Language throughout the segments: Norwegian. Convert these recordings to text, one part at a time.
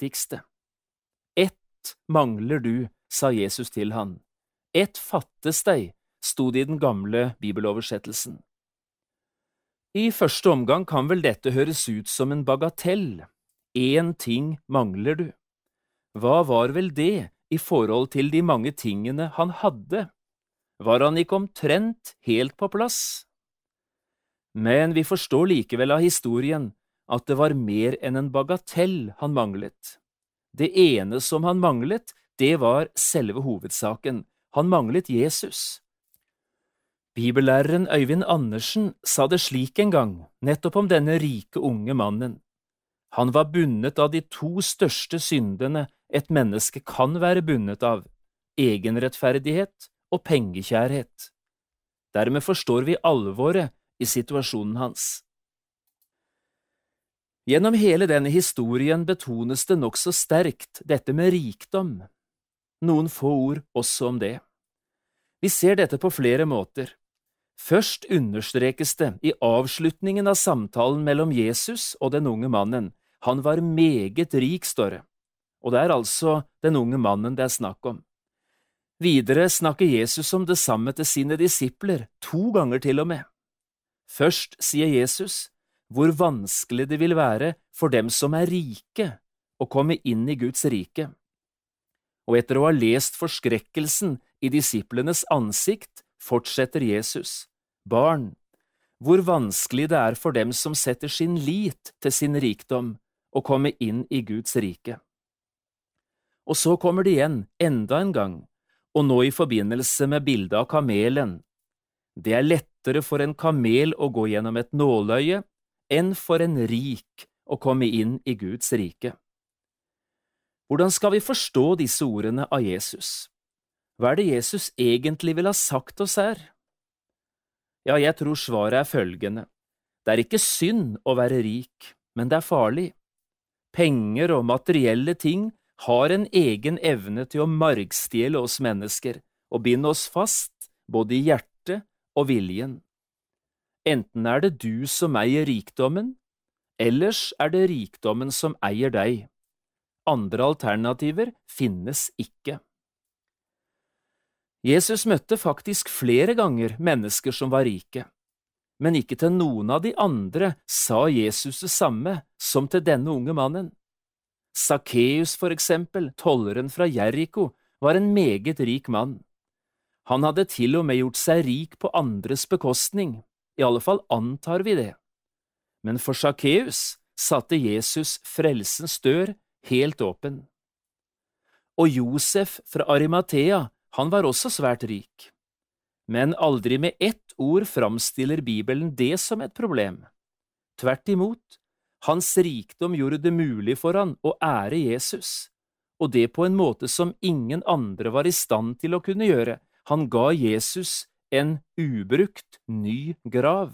viktigste. Ett mangler du, sa Jesus til han. Ett fattes deg, sto det i den gamle bibeloversettelsen. I første omgang kan vel dette høres ut som en bagatell. En ting mangler du. Hva var vel det i forhold til de mange tingene han hadde? Var han ikke omtrent helt på plass? Men vi forstår likevel av historien at det var mer enn en bagatell han manglet. Det ene som han manglet, det var selve hovedsaken. Han manglet Jesus. Bibellæreren Øyvind Andersen sa det slik en gang, nettopp om denne rike unge mannen. Han var bundet av de to største syndene et menneske kan være bundet av, egenrettferdighet og pengekjærhet. Dermed forstår vi alvoret i situasjonen hans. Gjennom hele denne historien betones det nokså sterkt dette med rikdom. Noen få ord også om det. Vi ser dette på flere måter. Først understrekes det i avslutningen av samtalen mellom Jesus og den unge mannen. Han var meget rik, står det. Og det er altså den unge mannen det er snakk om. Videre snakker Jesus om det samme til sine disipler, 2 ganger til og med. Først sier Jesus hvor vanskelig det vil være for dem som er rike å komme inn i Guds rike. Og etter å ha lest forskrekkelsen i disiplenes ansikt, fortsetter Jesus. Barn, hvor vanskelig det er for dem som setter sin lit til sin rikdom å komme inn i Guds rike. Og så kommer det igjen enda en gang, og nå i forbindelse med bildet av kamelen. Det er lettere for en kamel å gå gjennom et nåløye enn for en rik å komme inn i Guds rike. Hvordan skal vi forstå disse ordene av Jesus? Hva er det Jesus egentlig vil ha sagt oss her? Ja, jeg tror svaret er følgende. Det er ikke synd å være rik, men det er farlig. Penger og materielle ting har en egen evne til å margstjele oss mennesker og binde oss fast både i hjertet og viljen. Enten er det du som eier rikdommen, ellers er det rikdommen som eier deg. Andre alternativer finnes ikke. Jesus møtte faktisk flere ganger mennesker som var rike, men ikke til noen av de andre sa Jesus det samme som til denne unge mannen. Sakkeus for eksempel, tolleren fra Jeriko, var en meget rik mann. Han hadde til og med gjort seg rik på andres bekostning, i alle fall antar vi det. Men for Sakkeus satte Jesus frelsens dør helt åpen. Og Josef fra Arimathea, han var også svært rik. Men aldri med ett ord framstiller Bibelen det som et problem. Tvert imot, hans rikdom gjorde det mulig for han å ære Jesus, og det på en måte som ingen andre var i stand til å kunne gjøre. Han ga Jesus en ubrukt, ny grav.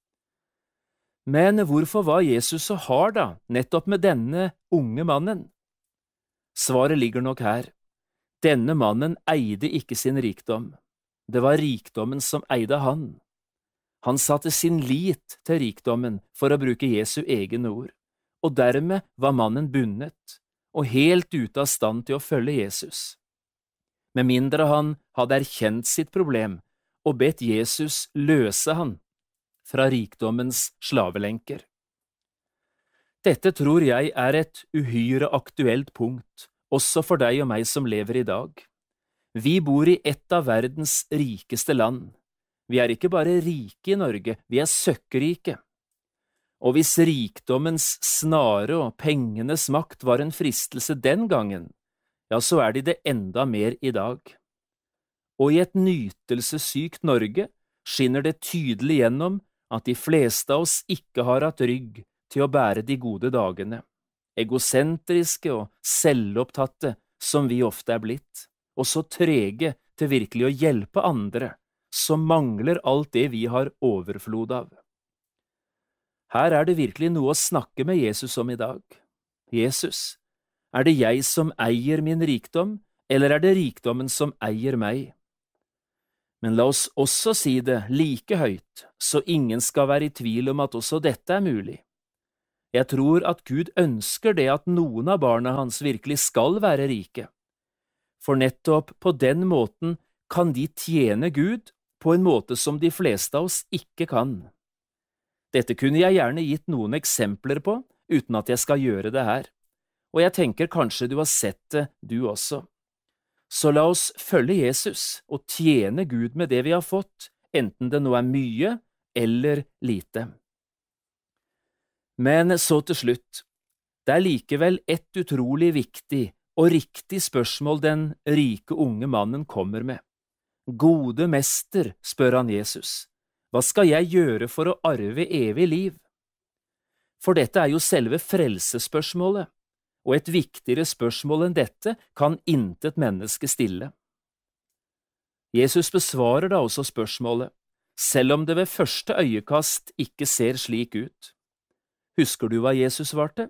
Men hvorfor var Jesus så hard da, nettopp med denne unge mannen? Svaret ligger nok her. Denne mannen eide ikke sin rikdom. Det var rikdommen som eide han. Han satte sin lit til rikdommen, for å bruke Jesu egen ord, og dermed var mannen bundet, og helt ute av stand til å følge Jesus. Med mindre han hadde erkjent sitt problem og bedt Jesus løse han fra rikdommens slavelenker. Dette tror jeg er et uhyre aktuelt punkt, også for deg og meg som lever i dag. Vi bor i et av verdens rikeste land. Vi er ikke bare rike i Norge, vi er søkkrike. Og hvis rikdommens snare og pengenes makt var en fristelse den gangen, ja, så er de det enda mer i dag. Og i et nytelsessykt Norge skinner det tydelig gjennom at de fleste av oss ikke har hatt rygg til å bære de gode dagene, egosentriske og selvopptatte som vi ofte er blitt, og så trege til virkelig å hjelpe andre, som mangler alt det vi har overflod av. Her er det virkelig noe å snakke med Jesus om i dag. Jesus, er det jeg som eier min rikdom, eller er det rikdommen som eier meg? Men la oss også si det like høyt, så ingen skal være i tvil om at også dette er mulig. Jeg tror at Gud ønsker det at noen av barna hans virkelig skal være rike. For nettopp på den måten kan de tjene Gud på en måte som de fleste av oss ikke kan. Dette kunne jeg gjerne gitt noen eksempler på, uten at jeg skal gjøre det her, og jeg tenker kanskje du har sett det, du også. Så la oss følge Jesus og tjene Gud med det vi har fått, enten det nå er mye eller lite. Men så til slutt, det er likevel et utrolig viktig og riktig spørsmål den rike unge mannen kommer med. Gode mester, spør han Jesus, hva skal jeg gjøre for å arve evig liv? For dette er jo selve frelsesspørsmålet, og et viktigere spørsmål enn dette kan intet menneske stille. Jesus besvarer da også spørsmålet, selv om det ved første øyekast ikke ser slik ut. Husker du hva Jesus svarte?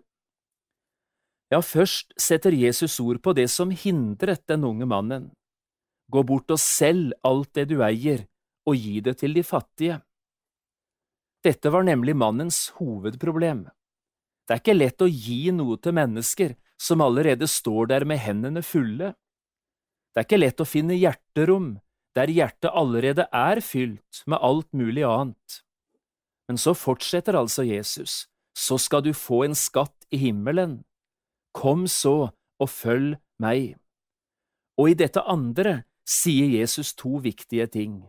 Ja, først setter Jesus ord på det som hindret den unge mannen. Gå bort og selg alt det du eier, og gi det til de fattige. Dette var nemlig mannens hovedproblem. Det er ikke lett å gi noe til mennesker som allerede står der med hendene fulle. Det er ikke lett å finne hjerterom der hjertet allerede er fylt med alt mulig annet. Men så fortsetter altså Jesus, så skal du få en skatt i himmelen. Kom så og følg meg. Og i dette andre sier Jesus to viktige ting.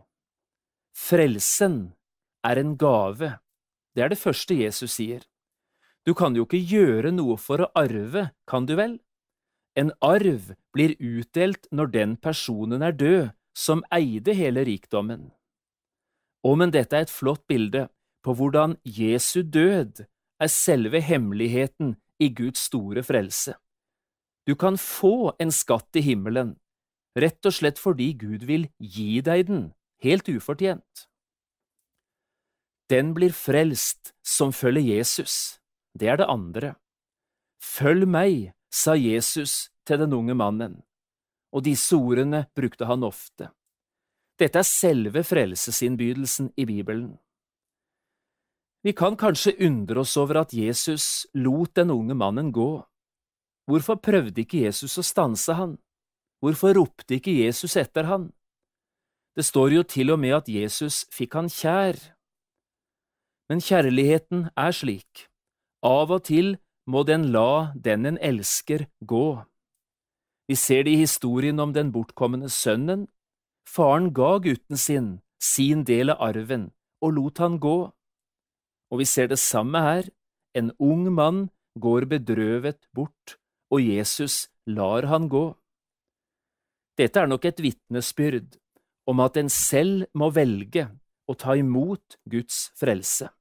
Frelsen er en gave. Det er det første Jesus sier. Du kan jo ikke gjøre noe for å arve, kan du vel? En arv blir utdelt når den personen er død, som eide hele rikdommen. Men dette er et flott bilde på hvordan Jesu død er selve hemmeligheten i Guds store frelse. Du kan få en skatt i himmelen, rett og slett fordi Gud vil gi deg den, helt ufortjent. Den blir frelst som følger Jesus. Det er det andre. Følg meg, sa Jesus til den unge mannen, og disse ordene brukte han ofte. Dette er selve frelsesinnbydelsen i Bibelen. Vi kan kanskje undre oss over at Jesus lot den unge mannen gå. Hvorfor prøvde ikke Jesus å stanse han? Hvorfor ropte ikke Jesus etter han? Det står jo til og med at Jesus fikk han kjær. Men kjærligheten er slik. Av og til må den la den en elsker gå. Vi ser det i historien om den bortkommende sønnen. Faren ga gutten sin del av arven, og lot han gå. Og vi ser det samme her. En ung mann går bedrøvet bort, og Jesus lar han gå. Dette er nok et vitnesbyrd om at en selv må velge å ta imot Guds frelse.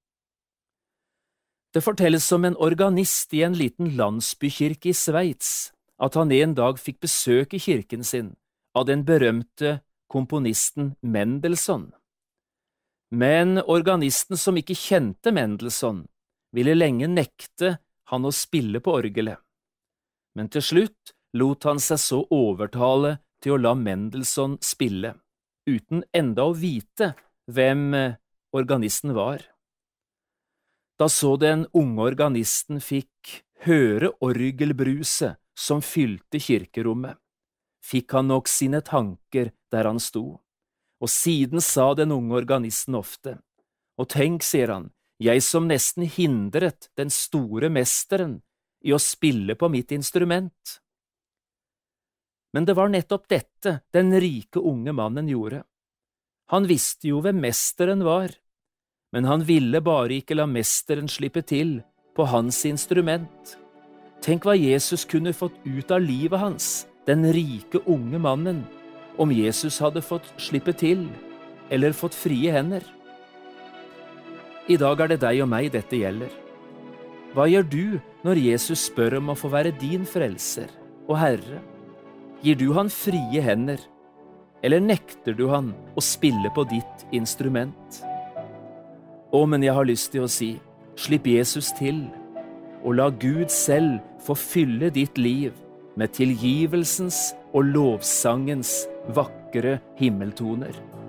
Det fortelles om en organist i en liten landsbykirke i Sveits, at han en dag fikk besøk i kirken sin av den berømte komponisten Mendelssohn. Men organisten som ikke kjente Mendelssohn, ville lenge nekte han å spille på orgelet. Men til slutt lot han seg så overtale til å la Mendelssohn spille, uten enda å vite hvem organisten var. Da så den unge organisten fikk høre orgelbruset som fylte kirkerommet, fikk han nok sine tanker der han sto, og siden sa den unge organisten ofte, og tenk, sier han, jeg som nesten hindret den store mesteren i å spille på mitt instrument. Men det var nettopp dette den rike unge mannen gjorde. Han visste jo hvem mesteren var, men han ville bare ikke la mesteren slippe til på hans instrument. Tenk hva Jesus kunne fått ut av livet hans, den rike unge mannen, om Jesus hadde fått slippe til, eller fått frie hender. I dag er det deg og meg dette gjelder. Hva gjør du når Jesus spør om å få være din frelser og Herre? Gir du han frie hender, eller nekter du han å spille på ditt instrument? Men jeg har lyst til å si, slipp Jesus til, og la Gud selv få fylle ditt liv med tilgivelsens og lovsangens vakre himmeltoner.